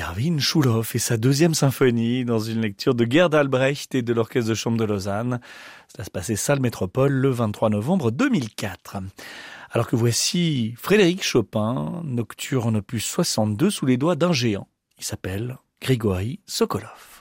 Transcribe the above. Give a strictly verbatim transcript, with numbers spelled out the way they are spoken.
Erwin Schulhoff et sa deuxième symphonie dans une lecture de Gerd Albrecht et de l'Orchestre de chambre de Lausanne. Cela se passait salle Métropole le vingt-trois novembre deux mille quatre. Alors que voici Frédéric Chopin, Nocturne opus soixante-deux sous les doigts d'un géant. Il s'appelle Grigory Sokolov.